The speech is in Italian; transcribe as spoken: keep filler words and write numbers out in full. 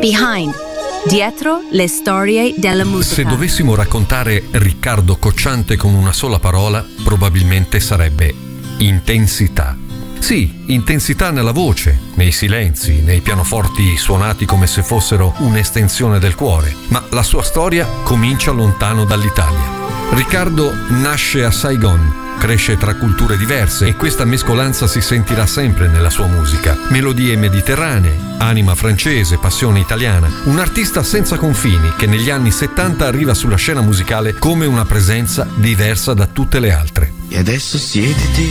Behind. Dietro le storie della musica. Se dovessimo raccontare Riccardo Cocciante con una sola parola, probabilmente sarebbe intensità. Sì, intensità nella voce, nei silenzi, nei pianoforti suonati come se fossero un'estensione del cuore. Ma la sua storia comincia lontano dall'Italia. Riccardo nasce a Saigon, cresce tra culture diverse e questa mescolanza si sentirà sempre nella sua musica. Melodie mediterranee, anima francese, passione italiana. Un artista senza confini che negli anni settanta arriva sulla scena musicale come una presenza diversa da tutte le altre. E adesso siediti